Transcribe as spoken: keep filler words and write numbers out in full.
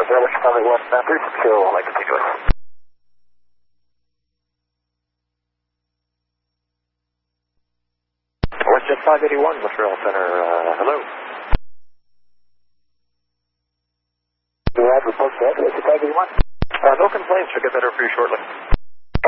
Relish probably one, uh, three six zero, I'd like to take away. WestJet five eighty-one, Montreal Center, uh, hello. Do you have report that, WestJet five eighty-one? Uh, no complaints, should get better for you shortly.